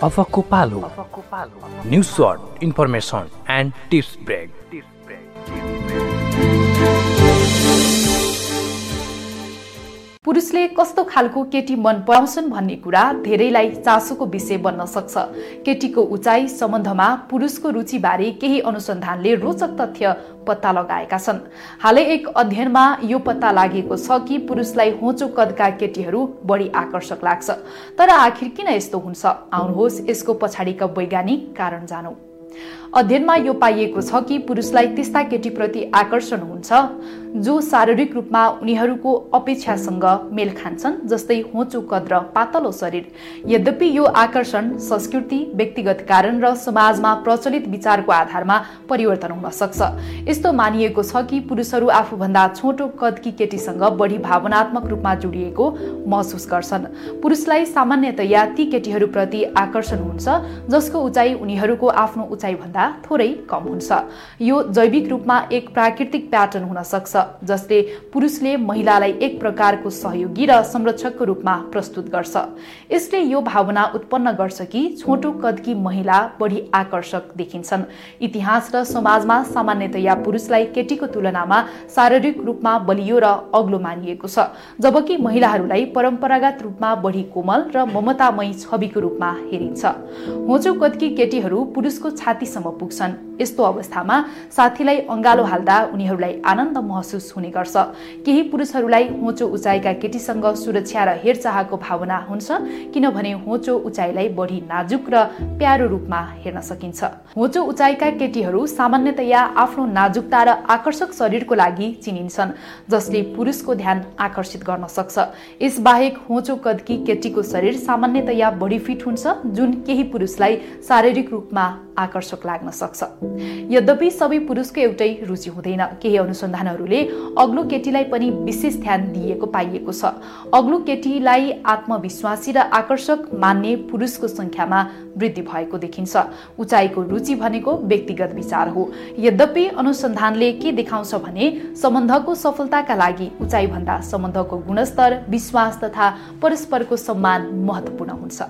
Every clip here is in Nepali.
अफकको पालो news short information and tips brake. पुरुषले कस्तो खालको केटी मन पराउँछन् भन्ने कुरा धेरैलाई चासोको विषय बन्न सक्छ। केटीको उचाइ सम्बन्धमा पुरुषको रुचिबारे केही अनुसन्धानले रोचक तथ्य पत्ता लगाएका छन्। हालै एक अध्ययनमा यो पत्ता लागेको छ कि पुरुषलाई होचो कदका केटीहरू बढी आकर्षक लाग्छ। तर आखिर किन यस्तो हुन्छ? आउनुहोस् यसको पछाडिका वैज्ञानिक कारण जानौं। अध्ययनमा यो पाइएको छ कि पुरुषलाई त्यस्ता केटीप्रति आकर्षण हुन्छ जो शारीरिक रूपमा उनीहरूको अपेक्षासँग मेल खान्छन्, जस्तै होचो कद र पातलो शरीर। यद्यपि यो आकर्षण संस्कृति, व्यक्तिगत कारण र समाजमा प्रचलित विचारको आधारमा परिवर्तन हुन सक्छ। यस्तो मानिएको छ कि पुरुषहरू आफूभन्दा छोटो कदकी केटीसँग बढी भावनात्मक रूपमा जोडिएको महसुस गर्छन्। पुरुषलाई सामान्यतया ती केटीहरूप्रति आकर्षण हुन्छ जसको उचाइ उनीहरूको आफ्नो उचाइ भन्दा थोरै कम हुन्छ। यो जैविक रूपमा एक प्राकृतिक प्याटर्न हुन सक्छ जसले पुरुषले महिलालाई एक प्रकारको सहयोगी र संरक्षकको रूपमा प्रस्तुत गर्छ। यसले यो भावना उत्पन्न गर्छ कि छोटो कदकी महिला बढी आकर्षक देखिन्छन्। इतिहास र समाजमा सामान्यतया पुरुषलाई केटीको तुलनामा शारीरिक रूपमा बलियो र अग्लो मानिएको छ, जबकि महिलाहरूलाई परम्परागत रूपमा बढी कोमल र ममतामयी छविको रूपमा हेरिन्छ। होचो कदकी केटीहरू पुरुषको छातीसम्म पुग्छन्। यस्तो अवस्थामा साथीलाई अंगालो हाल्दा उनीहरूलाई आनन्द महसुस हुने गर्छ। केही पुरुषहरूलाई होचो उचाइका केटीसँग सुरक्षा र हेरचाहको भावना हुन्छ, किनभने होचो उचाइलाई बढी नाजुक र प्यारो रूपमा हेर्न सकिन्छ। होचो उचाइका केटीहरू सामान्यतया आफ्नो नाजुकता र आकर्षक शरीरको लागि चिनिन्छन्, जसले पुरुषको ध्यान आकर्षित गर्न सक्छ। यसबाहेक होचो कदकी केटीको शरीर सामान्यतया बढी फिट हुन्छ, जुन केही पुरुषलाई शारीरिक रूपमा आकर्षक लाग्न सक्छ। यद्यपि सबै पुरुषको एउटै रुचि हुँदैन। केही अनुसन्धानहरूले अग्लो केटीलाई पनि विशेष ध्यान दिएको पाइएको छ। अग्लो केटीलाई आत्मविश्वासी र आकर्षक मान्ने पुरुषको संख्यामा वृद्धि भएको देखिन्छ। उचाइको रुचि भनेको व्यक्तिगत विचार हो। यद्यपि अनुसन्धानले के देखाउँछ भने सम्बन्धको सफलताका लागि उचाइ भन्दा सम्बन्धको गुणस्तर, विश्वास तथा परस्परको सम्मान महत्त्वपूर्ण हुन्छ।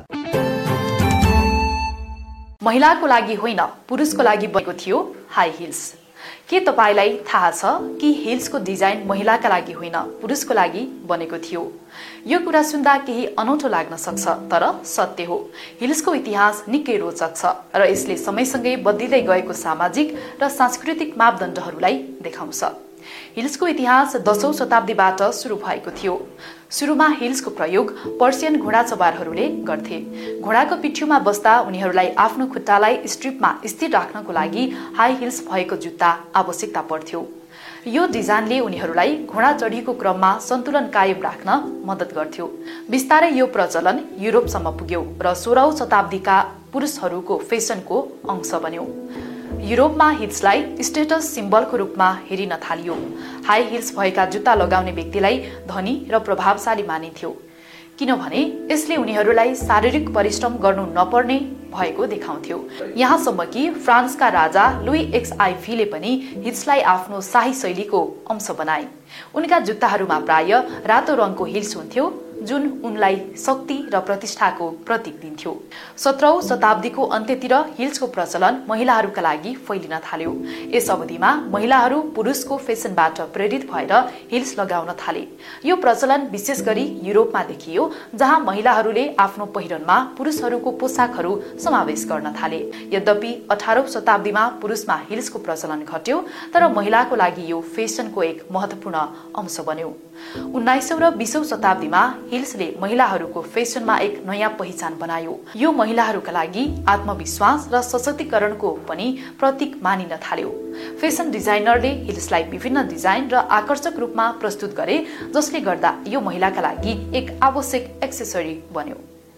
महिलाको लागि होइन, पुरुषको लागि बनेको थियो हाई हिल्स। के तपाईलाई थाहा छ कि हिल्सको डिजाइन महिलाका लागि होइन, पुरुषको लागि बनेको थियो? यो कुरा सुन्दा केही अनौठो लाग्न सक्छ, तर सत्य हो। हिल्सको इतिहास निकै रोचक छ र यसले समयसँगै बदलिँदै गएको सामाजिक र सांस्कृतिक मापदण्डहरूलाई देखाउँछ। हिल्सको इतिहास 10औं शताब्दीबाट सुरु भएको थियो। सुरुमा हिल्सको प्रयोग पर्सियन घोडासवारहरूले गर्थे। घोडाको पिठ्यूमा बस्दा उनीहरूलाई आफ्नो खुट्टालाई स्ट्रिपमा स्थिर राख्नको लागि हाई हिल्स भएको जुत्ता आवश्यकता पर्थ्यो। यो डिजाइनले उनीहरूलाई घोडा चढीको क्रममा सन्तुलन कायम राख्न मद्दत गर्थ्यो। बिस्तारै यो प्रचलन युरोपसम्म पुग्यो र 16औं शताब्दीका पुरुषहरूको फेसनको अंश बन्यो। युरोपमा हिल्सलाई स्टेटस सिम्बलको रूपमा हेरिन थालियो। हाई हिल्स भएका जुत्ता लगाउने व्यक्तिलाई धनी र प्रभावशाली मानिन्थ्यो, किनभने यसले उनीहरूलाई शारीरिक परिश्रम गर्नु नपर्ने भएको देखाउँथ्यो। यहाँसम्म कि फ्रान्सका राजा लुई XIV पनि हिल्सलाई आफ्नो शाही शैलीको अंश बनाए। उनका जुत्ताहरूमा प्राय रातो रङको हिल्स हुन्थ्यो, जुन उनलाई शक्ति र प्रतिष्ठाको प्रतीक दिन्थ्यो। 17औं शताब्दीको अन्त्यतिर हिल्सको प्रचलन महिलाहरूका लागि फैलिन थाल्यो। यस अवधिमा महिलाहरू पुरुषको फेसनबाट प्रेरित भएर हिल्स लगाउन थाले। यो प्रचलन विशेष गरी युरोपमा देखियो, जहाँ महिलाहरूले आफ्नो पहिरनमा पुरुषहरूको पोसाकहरू समावेश गर्न थाले। यद्यपि 18औं शताब्दीमा पुरुषमा हिल्सको प्रचलन घट्यो, तर महिलाको लागि यो फेसनको एक महत्त्वपूर्ण अंश बन्यो। 19औं र 20औं शताब्दीमा हिल्सले महिलाहरूको फेसनमा एक नयाँ पहिचान बनायो। यो महिलाहरूका लागि आत्मविश्वास र सशक्तिकरणको पनि प्रतीक मानिन थाल्यो। फेसन डिजाइनरले हिल्सलाई विभिन्न डिजाइन र आकर्षक रूपमा प्रस्तुत गरे, जसले गर्दा यो महिलाका लागि एक आवश्यक एक्सेसरी बन्यो।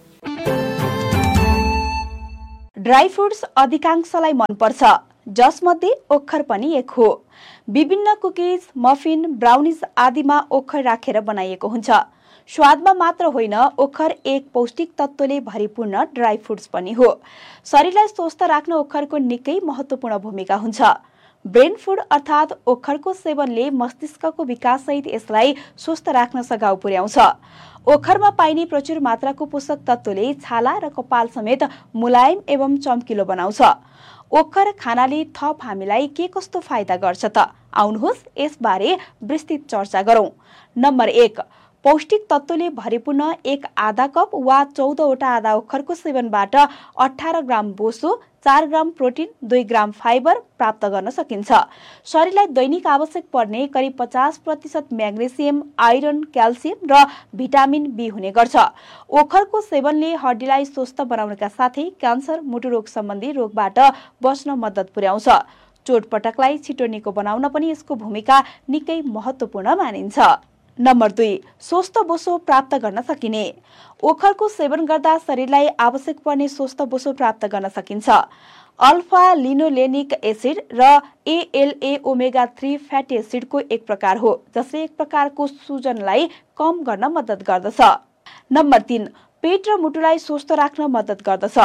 ड्राई फ्रुट्स अधिकांशलाई मनपर्छ, जसमध्ये ओखर पनि एक हो। विभिन्न कुकिज, मफिन, ब्राउनिज आदिमा ओखर राखेर बनाइएको हुन्छ। स्वादमा मात्र होइन, ओखर एक पौष्टिक तत्त्वले भरिपूर्ण ड्राई फ्रुट्स पनि हो। शरीरलाई स्वस्थ राख्न ओखरको निकै महत्त्वपूर्ण भूमिका हुन्छ। ब्रेन फूड अर्थात् ओखरको सेवनले मस्तिष्कको विकाससहित यसलाई स्वस्थ राख्न सघाउ पुर्याउँछ। ओखरमा पाइने प्रचुर मात्राको पोषक तत्त्वले छाला र कपाल समेत मुलायम एवं चम्किलो बनाउँछ। ओखर खानाले थप हामीलाई के कस्तो फाइदा गर्छ त? आउनुहोस् यसबारे विस्तृत चर्चा गरौं। नम्बर 1, पौष्टिक तत्त्वले भरिपूर्ण एक आधा कप वा 14वटा आधा ओखरको सेवनबाट 18 ग्राम बोसो, 4 ग्राम प्रोटिन, 2 ग्राम फाइबर प्राप्त गर्न सकिन्छ। शरीरलाई दैनिक आवश्यक पर्ने करिब 50% म्याग्नेसियम, आइरन, क्याल्सियम र भिटामिन बी हुने गर्छ। ओखरको सेवनले हड्डीलाई स्वस्थ बनाउनका साथै क्यान्सर, मुटु रोग सम्बन्धी रोगबाट बच्न मद्दत पुर्याउँछ। चोटपटकलाई छिटो निको बनाउन पनि यसको भूमिका निकै महत्त्वपूर्ण मानिन्छ। नम्बर 2, स्वस्थ बोसो प्राप्त गर्न सकिने। ओखरको सेवन गर्दा शरीरलाई आवश्यक पर्ने स्वस्थ बोसो प्राप्त गर्न सकिन्छ। अल्फा लिनोलेनिक एसिड र ALA ओमेगा 3 फ्याटी एसिडको एक प्रकार हो, जसले एक प्रकारको सूजनलाई कम गर्न मद्दत गर्दछ। नम्बर 3, पेट र मुटुलाई स्वस्थ राख्न मद्दत गर्दछ।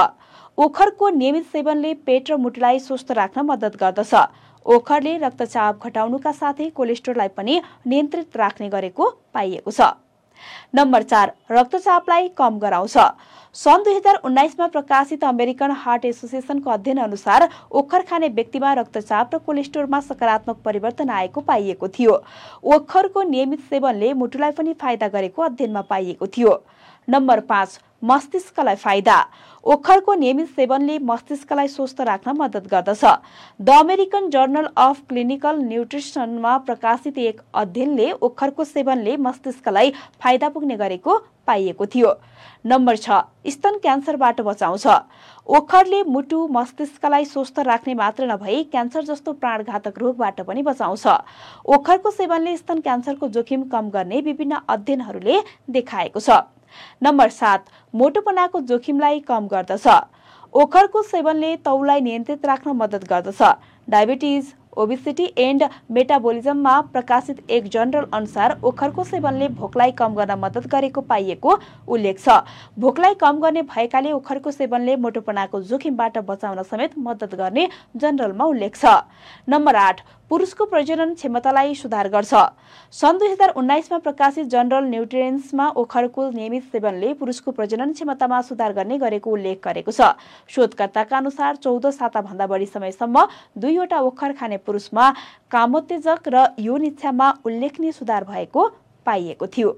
ओखरको नियमित सेवनले पेट र मुटुलाई स्वस्थ राख्न मद्दत गर्दछ। ओखरले रक्तचाप घटाउनुका साथै कोलेस्ट्रोललाई पनि नियन्त्रित राख्ने गरेको पाइएको छ। नम्बर 4, रक्तचापलाई कम गराउँछ। सन् 2019 मा प्रकाशित अमेरिकन हार्ट एसोसिएसनको अध्ययन अनुसार ओखर खाने व्यक्तिमा रक्तचाप र कोलेस्ट्रोलमा सकारात्मक परिवर्तन आएको पाइएको थियो। ओखरको नियमित सेवनले मुटुलाई पनि फाइदा गरेको अध्ययनमा पाइएको थियो। नम्बर 5, मस्तिष्कलाई फाइदा। ओखरको नियमित सेवनले मस्तिष्कलाई स्वस्थ राख्न मद्दत गर्दछ। The American journal of clinical न्युट्रिसनमा प्रकाशित एक अध्ययनले ओखरको सेवनले मस्तिष्कलाई फाइदा पुग्ने गरेको पाइएको थियो। नम्बर 6, स्तन क्यान्सरबाट बचाउँछ। ओखरले मुटु, मस्तिष्कलाई स्वस्थ राख्ने मात्र नभई क्यान्सर जस्तो प्राणघातक रोगबाट पनि बचाउँछ। ओखरको सेवनले स्तन क्यान्सरको जोखिम कम गर्ने विभिन्न अध्ययनहरूले देखाएको छ। नम्बर 7, मोटोपनाको जोखिमलाई कम गर्दछ। ओखरको सेवनले तौललाई नियन्त्रित राख्न मद्दत गर्दछ। डायबिटिज, ओबेसिटी एन्ड मेटाबोलिजममा प्रकाशित एक जर्नल अनुसार ओखरको सेवनले भोकलाई कम गर्न मद्दत गरेको पाइएको उल्लेख छ। भोकलाई कम गर्ने भएकाले ओखरको सेवनले मोटोपनाको जोखिमबाट बचाउन समेत मद्दत गर्ने जर्नलमा उल्लेख छ। नम्बर 8, पुरुषको प्रजनन क्षमतालाई सुधार गर्छ। सन् 2019 मा प्रकाशित जर्नल न्युट्रिएन्ट्समा ओखरको नियमित सेवनले पुरुषको प्रजनन क्षमतामा सुधार गर्ने गरेको उल्लेख गरेको छ। शोधकर्ताका अनुसार 14 साताभन्दा बढी समयसम्म 2वटा ओखर खाने पुरुषमा कामोत्तेजक र यौन इच्छामा उल्लेखनीय सुधार भएको पाइएको थियो।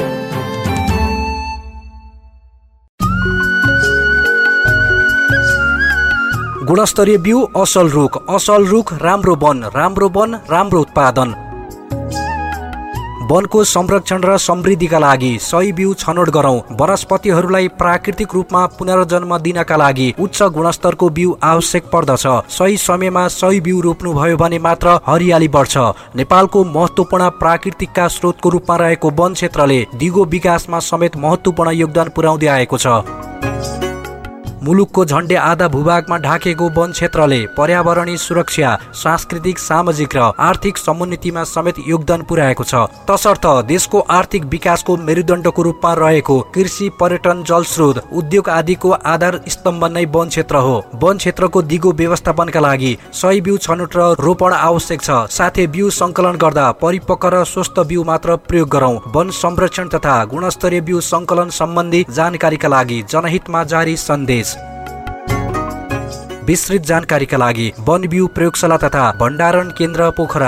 गुणस्तरीय बिउ, असल रुख, राम्रो वन, राम्रो उत्पादन। वनको संरक्षण र समृद्धिका लागि सही बिउ छनौट गरौं। वनस्पतिहरूलाई प्राकृतिक रूपमा पुनर्जन्म दिनका लागि उच्च गुणस्तरको बिउ आवश्यक पर्दछ। सही समयमा सही बिउ रोप्नु भयो भने मात्र हरियाली बढ्छ। नेपालको महत्त्वपूर्ण प्राकृतिकका स्रोतको रूपमा रहेको वन क्षेत्रले दिगो विकासमा समेत महत्त्वपूर्ण योगदान पुर्याउँदै आएको छ। मुलुकको झण्डै आधा भूभागमा ढाकेको वन क्षेत्रले पर्यावरणीय सुरक्षा, सांस्कृतिक, सामाजिक र आर्थिक समुन्नतिमा समेत योगदान पुर्याएको छ। तसर्थ देशको आर्थिक विकासको मेरुदण्डको रूपमा रहेको कृषि, पर्यटन, जलस्रोत, उद्योग आदिको आधार स्तम्भ नै वन क्षेत्र हो। वन क्षेत्रको दिगो व्यवस्थापनका लागि सही बिउ छनौट र रोपण आवश्यक छ। साथै बिउ संकलन गर्दा परिपक्व र स्वस्थ बिउ मात्र प्रयोग गरौं। वन संरक्षण तथा गुणस्तरीय बिउ संकलन सम्बन्धी जानकारीका लागि जनहितमा जारी सन्देश। विस्तृत जानकारीका लागि वन बिउ प्रयोगशाला तथा भण्डारण केन्द्र पोखरा।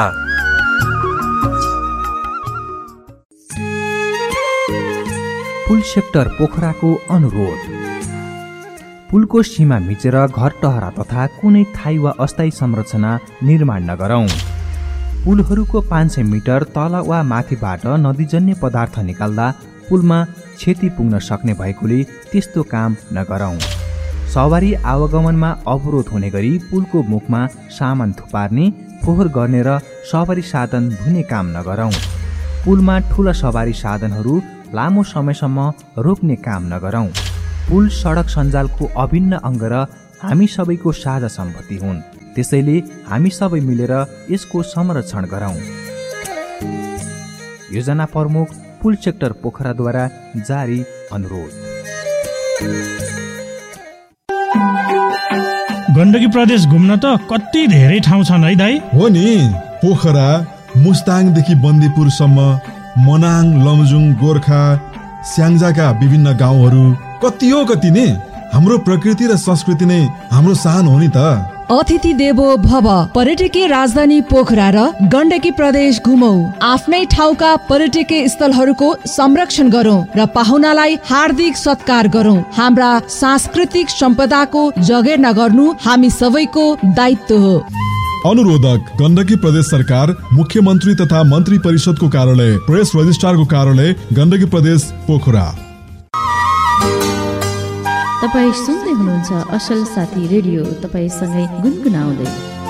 पुल सेक्टर पोखराको अनुरोध। पुलको सीमा मिचेर घर टहरा तथा कुनै थायी वा अस्थायी संरचना निर्माण नगरौं। पुलहरूको 500 मिटर तल वा माथिबाट नदीजन्य पदार्थ निकाल्दा पुलमा क्षति पुग्न सक्ने भएकोले त्यस्तो काम नगरौं। सवारी आवागमनमा अवरोध हुने गरी पुलको मुखमा सामान थुपार्ने, फोहोर गर्ने र सवारी साधन धुने काम नगरौं। पुलमा ठूला सवारी साधनहरू लामो समयसम्म रोक्ने काम नगरौं। पुल सडक सञ्जालको अभिन्न अङ्ग र हामी सबैको साझा सम्पत्ति हुन्। त्यसैले हामी सबै मिलेर यसको संरक्षण गरौं। योजना प्रमुख पुल सेक्टर पोखराद्वारा जारी अनुरोध। गण्डकी प्रदेश घुम्न त कति धेरै ठाउँ छन् है दाइ? हो नि, पोखरा, मुस्ताङदेखि बन्दीपुरसम्म, मनाङ, लमजुङ, गोर्खा, स्याङ्जाका विभिन्न गाउँहरू कति नै हाम्रो प्रकृति र संस्कृति नै हाम्रो शान हो नि त। अतिथि देवो भव। पर्यटकीय राजधानी पोखरा र गण्डकी प्रदेश घुमौ। आफ्नै ठाउँका पर्यटकीय स्थलहरूको संरक्षण गरौं र पाहुनालाई हार्दिक सत्कार गरौं। हाम्रा सांस्कृतिक सम्पदाको जगेर्ना नगर्नु हामी सबैको दायित्व हो। अनुरोधक गण्डकी प्रदेश सरकार, मुख्यमन्त्री तथा मन्त्री परिषदको कार्यालय, प्रेस रजिस्ट्रारको कार्यालय, गण्डकी प्रदेश पोखरा। तपाईँ सुन्दै हुनुहुन्छ असल साथी रेडियो, तपाईसँगै गुनगुनाउँदै।